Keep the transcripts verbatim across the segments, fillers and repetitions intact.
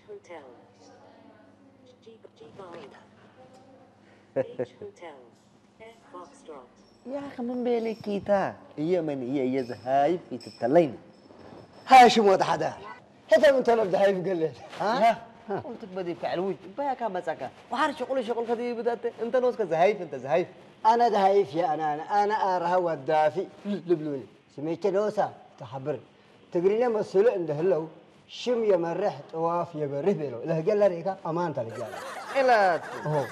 Hotel. H Hotel. F Foxtrot. يا أخي من بالك كيتا هي من هي هي زهايف في تتلين هاشم وضع حدا هذا من طلب دهايف قال لي ها قلت بدي فعل وجه بيا كم مسكه وحار شغل شغل كذي بدأت أنت نوسك زهايف أنت زهايف انا دهايف يا انا انا انا ارها ودافي لبلوني سميت نوسا تحبر تقرينا مسؤول عنده هلو شم يا مرح طواف يا بره بيلو له قال ريكا امان تلقى إلا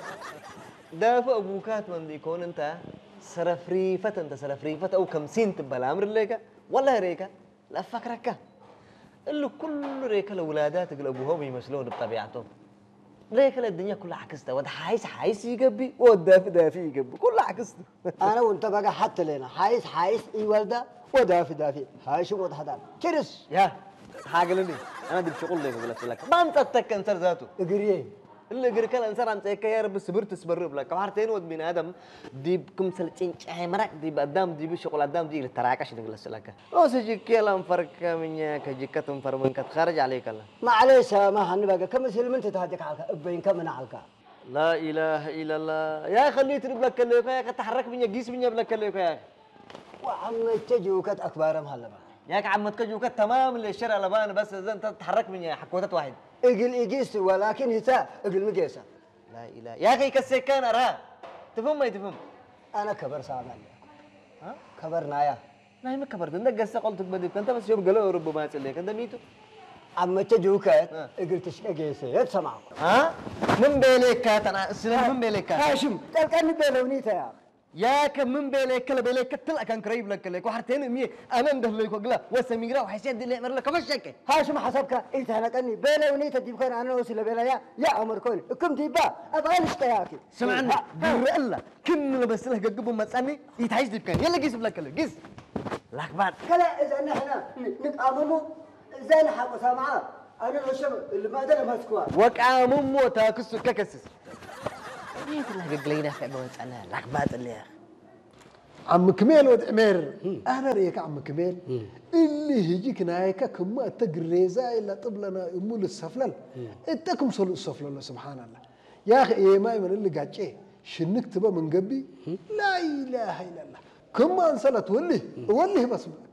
دافع أبوكات من دي كون أنت سرفريفة أنت سرفريفة أو كم سين تبى الأمر ليك ولا ريكا لا فكرك اللي كل ريكا الأولادات تقول أبوهم يمثلون بطبيعتهم ريكا الدنيا كلها عكسته وده حايس حايس يقبي والدافع دافع يقبي كلها عكسته انا وانت بقى حتى لنا حايس حايس اي ولده ودافي دافي هاشم وضع حدا كرس يا حاجة لني أنا دي بشغل ليك بقول لك ما أنت تتكن ذاته اقريه اللي قري كلا إنسان أنت إيه يا رب صبرت صبر بلا كوارتين ود من آدم دي بكم سلتين شيء مرق دي بقدام دي بشغل قدام دي اللي تراك عشان نقول لك أو سجيك كلام فرق مني كجيكتهم فرق من كتخرج عليك الله معليش ما هن بقى كم سلم انت تهديك على ابين كم من علقه لا إله إلا الله يا خليه تريب لك اللي يا كتحرك مني جيس مني بلك اللي يا وعم تجوكت اكبارهم هلا بقى ياك عمتك جوكت تمام اللي الشارع لبان بس إذا أنت تتحرك مني حكوتة واحد اقل اجيس ولكن هتا اقل مقيسه لا إله يا أخي كسكان أراه تفهم ما تفهم انا كبر سامع ها كبر نايا لا ما كبرت عندك قصة قلت بدي أنت بس يوم قالوا ربما يصليك أنت ميتو عم تجوكت اقل تشقيسه تسمع ها من بيلك كات أنا السلام من بيلك كات هاشم قال كان بيلونيته يا يا كم من بيلك كلا بيلك كتلا كان قريب لك لك وحرتين مية أمام ده لك وقلا وسميرا وحسين دي اللي أمر لك مش شك هاشم حسبك انت انا كاني بيلونيته دي كان انا وصل بيلا يا يا عمر كون كم ديبا ابغى اشتياكي سمعني در الله كم بس له قبل ما تسألني يتعيش دي بكان يلا قيس بلك له قيس لك بعد كلا اذا نحن نتعاملوا زي نحب سامعه انا الشم اللي ما ادري مسكوا وقع مو تاكس ككسس ميت الله قبل لينا في أبوات أنا لك بعد اللي يا عم كميل ود عمير أنا ريك عم كميل اللي هيجيك نايكا كم تجريزا إلا طبلنا يمول السفلل إنتكم صلوا السفلل سبحان الله يا أخي إيه ما يمن اللي قاعد شيء شنك تبى من قبي لا إله إلا الله كم أنسلت ولي ولي بس منك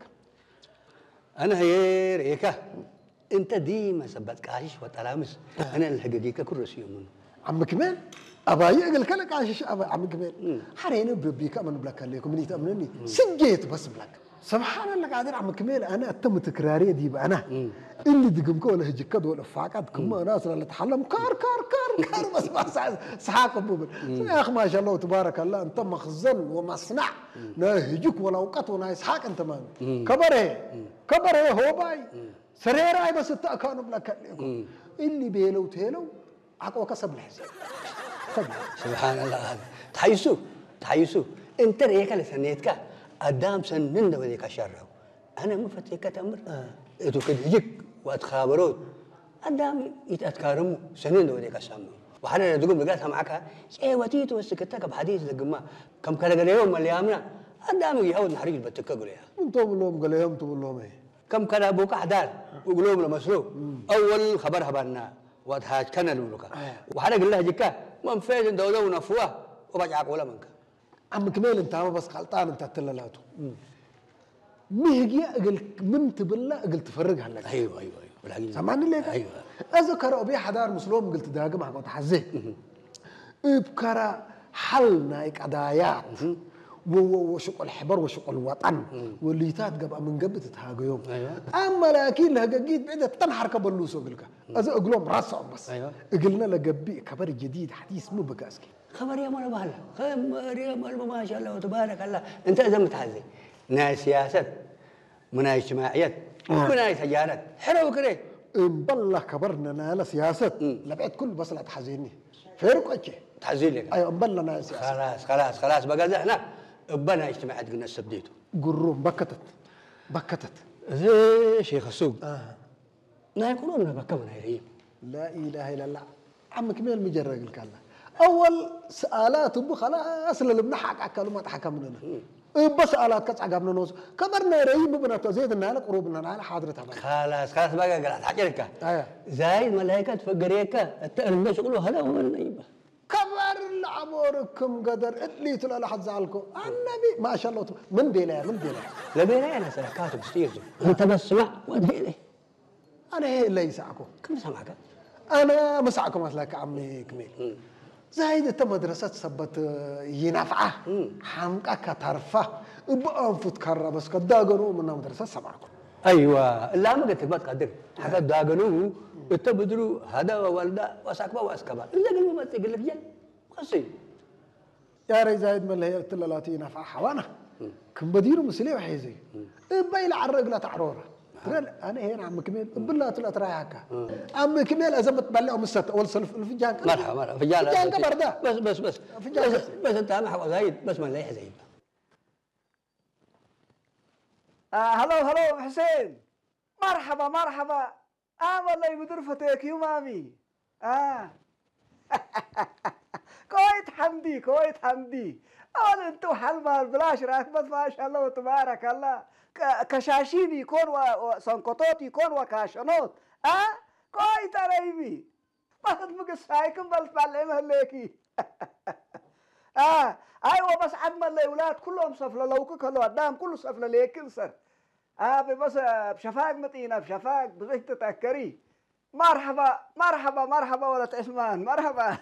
أنا هي ريكا أنت ديما سبت كاش وترامس أنا الحقيقة كل شيء منه عم كميل أباي أقول كلك عايش أبا عم كميل حرينا بربيك أمن بلاك عليكم من يتأمنني سجيت بس بلاك سبحان الله قاعدين عم كميل أنا أتم تكرارية دي بقى أنا اللي دقمكم ولا هجكد ولا فاقد كم ناس اللي تحلم كار كار كار كار بس ما سحاق بوبل يا أخي ما شاء الله تبارك الله أنت مخزن ومصنع ناهجك ولا وقت ونا يسحاق أنت مان كبره كبره هو باي سرير أي بس التأكان بلاك عليكم اللي بيلو تيلو عقوك كسب الحساب سبحان الله هذا تحيسو تحيسو انت ريك لسنيتك ادام سنن وديك شره انا مفتيك تمر اتو كدجك واتخابروا ادام يتذكروا سنن وديك سامو وحنا ندقم لقيتها معك ايه وتيت وسكتك بحديث دقما كم كلا يوم اللي امنا ادام يهود نحرج بتك قول يا انتم لهم قال لهم انتم لهم ايه كم كلا ابوك احدار وقلوب لمسلوب اول خبر خبرنا واتهاج كان لولك وحنا قلنا جكا من فين دولة ونفوه وبجعك ولا منك عم كميل انت ما بس غلطان انت تللاته مهجي اقل ممت بالله اقل تفرقها لك ايوه ايوه ايوه سامعني ليك ايوه اذكر ابي حدار مسلوم قلت داقم معك وتحزيه ابكر حل نايك عدايات وشق الحبر وشق الوطن واللي تاتقب من قبل تتهاجيهم ايوه اما لكن لها قيد بعد تنحر كبلوس وقلك از اقولهم راسهم بس ايوه قلنا لقبي خبر جديد حديث مو بكاسكي خبر يا مال بهلا خبر يا مال ما شاء الله وتبارك الله انت اذا متحزي من سياسه من اجتماعيات من تجارات حلو كده مبلغ كبرنا نالا سياسه لبعد كل بس لا تحزيني فيرك اتش تحزين لك ايوه مبلغ نالا سياسه خلاص خلاص خلاص بقى زحنا بنا اجتماعات قلنا استبديته قروم بكتت بكتت زي شيخ السوق اه لا يكونون من بكة من هيرين لا اله الا الله عم كميل مجرد الكلام اول سؤالات ابو خلاص اللي بنحق على كلمات حكمنا بس آلات كتس عقابنا نوز كبرنا رأي مبنى زيد النال قروبنا نال حاضر تبع خلاص خلاص بقى قلت حجرك أيه زايد ملايكة فقريكة التأرم شغله هذا هو النيبة كبر العبوركم قدر اللي تلا لحد زعلكم النبي ما شاء الله من بيلا من بيلا لبينا أنا سلكات بستير أنت بس سمع وادعي لي أنا هي اللي يسعكم كم سمعك أنا مسعكم مثلك عمي كميل زايد أنت مدرسة سبت ينفعه حمقك ترفه بأنفت كرة بس كداغنو من مدرسة سمعكم أيوة لا ما قلت ما تقدر حاجة داغنو تبدلوا هذا وولده وسكبه واسكبه إلا قلبه ما تقول لك جل قصي يا ري زايد من اللي هي التلالاتي ينفع حوانا كم بديرو مسلي وحيزي بايل عرق لا تعرورة أنا هنا عم كميل بالله تلا تراي هكا عم كميل أزمت بلعوا مست أول سلف الفنجان مرحبا مرحبا فنجان فنجان كبر ده بس بس بس فنجان بس, بس أنت أهم حاجة زايد بس ما نلاقي زايد آه هلو هلو حسين مرحبا مرحبا آه والله يمدر فتيك يا مامي آه كويت حمدي كويت حمدي أول أنتو حلمال بلاش راكبت ما شاء الله وتبارك الله كشاشين يكون وسنكوتوت يكون وكاشنوت آه كويت ريبي ما تمقص هايكم بل تعلم هليكي آه أيوة بس عدم الأولاد كلهم سفلة لوك كله قدام كله سفلة ليكن سر آه بس بشفاق متينة بشفاق بزيك تتأكري مرحبا مرحبا مرحبا ولا تسمان مرحبا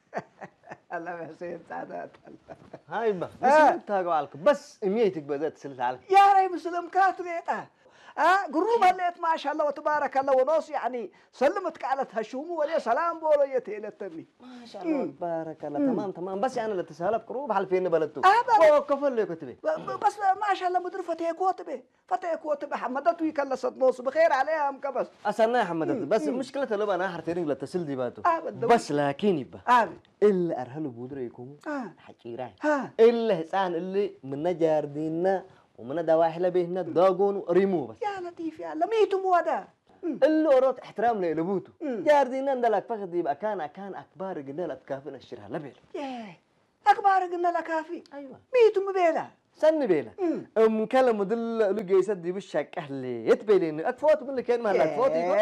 الله حسين سعادات هاي ما مسلم تاقوا عليك بس ميتك بدأت تسلت عليك يا ري مسلم كاتريتا ها قروب هليت ما شاء الله وتبارك الله ونوس يعني سلمتك على هشومو ولي سلام بولو يتيلتني ما شاء الله تبارك الله تمام تمام بس يعني اللي تسهل بقروب حل فين بلدتو اه وقف اللي كتبي بس ما شاء الله مدر فتيه كوتبه فتيه كوتبه حمدته يكلست نوس بخير عليها ام كبس أصلا يا حمد بس مشكلة اللي بقى أنا حرتين ولا تسل دي باتو آه بدو. بس لكن يبقى آه اللي أرهلوا بودرة يكونوا آه حكيرة ها اللي هسان اللي من جاردينا ومن دواحل بيهنا داغون ريمو بس يا لطيف يا لميتم ودا اللي أراد احترام لأبوته مم. جاردينا ندلك فقط يبقى كان كان أكبر قلنا تكافئنا الشرها لبيل ياه أكبر قلنا لك كافي أيوة ميتم بيلا سن بيلا مم. أم كلام دل لقي يسدي بالشك أهلي يتبيلين أكفوت من اللي كان ما لا أكفوت يقول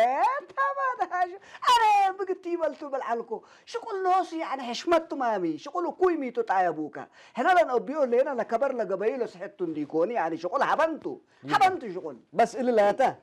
تمام هاش أنا بقتي بلتو بالعلكو شغل نوسي يعني حشمت مامي شغل كوي ميتو تعيبوكا هنا لنا أبيو لنا لكبر لقبيل صحتون ديكوني يعني شغل حبنتو حبنتو شغل بس اللي لا تا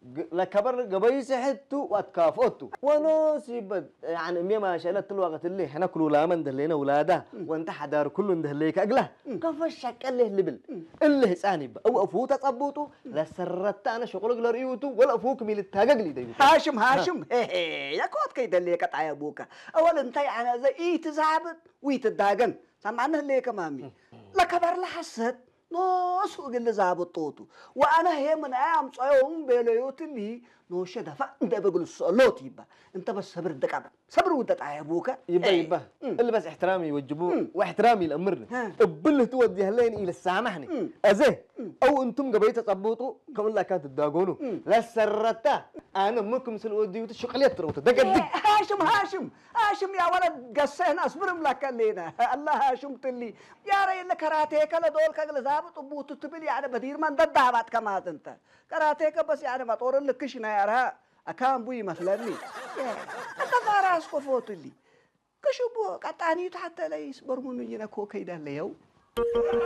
لكبر قبيس حتو واتكافوتو ونوسي بد يعني مية ما شالت الوقت اللي احنا كلوا لامن دلينا ولاده وانت حدار كل دهليك أقله كيف الشك اللي لبل اللي هساني بقى أو أفوت أصبوتو لا سرت أنا شغلك لريوتو ولا أفوك ميل التاجج لي دايو هاشم هاشم هي يا كوت كيد اللي كتعيبوكا أول انت يعني زي إيه تزعبت ويتداجن سمعنا اللي كمامي لكبر لحسد ناس وقل زعبت طوتو وأنا هي من أيام صيام بليوت اللي نوشة دفع أنت بقول الصلوت يبا أنت بس صبر الدكابة صبر ودت عيبوكا يبا يبا اللي بس احترامي يوجبوه واحترامي لأمرنا بله تودي هلين إلى السامحني أزه أو أنتم قبيت تصبوتوا كم الله كانت تداقونوا لا سرتا أنا ممكن سلودي وتشقليت تروت دقدق هاشم هاشم هاشم يا ولد قصينا أصبر ملك لينا الله هاشم تلي يا ري اللي كراتيك لا دول كجل زابط وبوتو تبلي يعني بدير من ضد دعوات كما أنت كراتيك بس يعني ما طور لك كشنا يا رها أكان بوي مثلني أنت فارس قفوت لي كشبو قطعني حتى لا يصبر منو ينكو كيدا اليوم